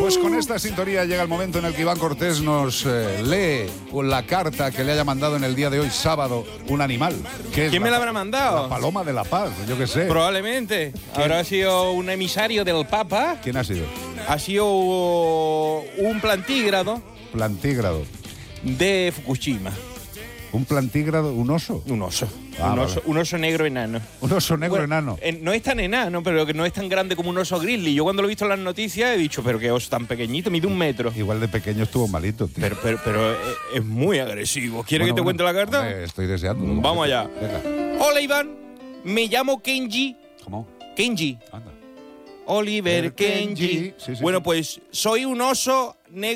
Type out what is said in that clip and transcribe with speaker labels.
Speaker 1: Pues con esta sintonía llega el momento en el que Iván Cortés nos lee la carta que le haya mandado en el día de hoy, sábado, un animal.
Speaker 2: ¿Quién me la habrá mandado?
Speaker 1: La paloma de la paz, yo qué sé.
Speaker 2: Probablemente. Habrá sido un emisario del Papa.
Speaker 1: ¿Quién ha sido?
Speaker 2: Ha sido un plantígrado.
Speaker 1: Plantígrado.
Speaker 2: De Fukushima.
Speaker 1: ¿Un plantígrado? ¿Un oso?
Speaker 2: Un oso.
Speaker 1: Ah,
Speaker 2: Un oso negro enano.
Speaker 1: Un oso negro enano.
Speaker 2: No es tan enano, pero que no es tan grande como un oso grizzly. Yo cuando lo he visto en las noticias he dicho, pero qué oso tan pequeñito, mide 1 metro.
Speaker 1: Igual de pequeño estuvo malito, tío.
Speaker 2: Pero es muy agresivo. ¿Quieres que te cuente la carta?
Speaker 1: Estoy deseando.
Speaker 2: Vamos allá.
Speaker 1: Venga.
Speaker 2: Hola, Iván. Me llamo Kenji.
Speaker 1: ¿Cómo?
Speaker 2: Kenji.
Speaker 1: Anda.
Speaker 2: Oliver Kenji.
Speaker 1: Sí.
Speaker 2: Bueno, pues soy un oso negro.